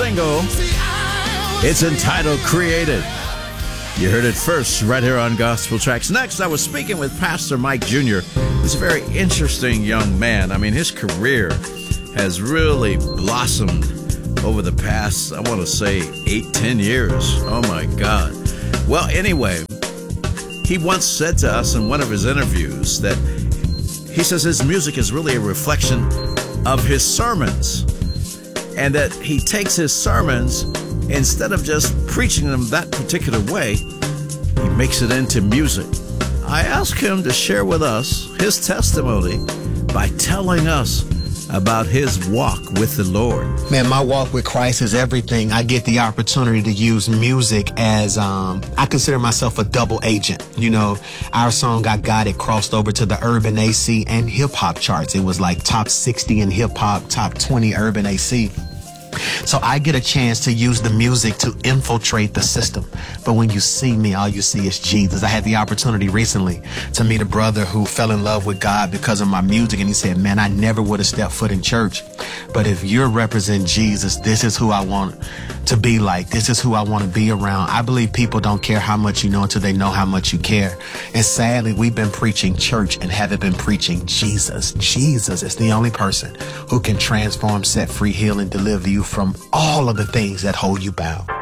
single. It's entitled Created. You heard it first right here on Gospel Tracks. Next, I was speaking with Pastor Mike Jr. He's a very interesting young man. I mean, his career has really blossomed over the past, I want to say, 8-10 years. Oh, my God. Well, anyway, he once said to us in one of his interviews that he says his music is really a reflection of his sermons, and that he takes his sermons, instead of just preaching them that particular way, he makes it into music. I asked him to share with us his testimony by telling us about his walk with the Lord. Man, my walk with Christ is everything. I get the opportunity to use music as, I consider myself a double agent. You know, our song, I Got It, crossed over to the urban AC and hip hop charts. It was like top 60 in hip hop, top 20 urban AC. So I get a chance to use the music to infiltrate the system. But when you see me, all you see is Jesus. I had the opportunity recently to meet a brother who fell in love with God because of my music. And he said, man, I never would have stepped foot in church. But if you represent Jesus, this is who I want to be like. This is who I want to be around. I believe people don't care how much you know until they know how much you care. And sadly, we've been preaching church and haven't been preaching Jesus. Jesus is the only person who can transform, set free, heal, and deliver you from all of the things that hold you bound.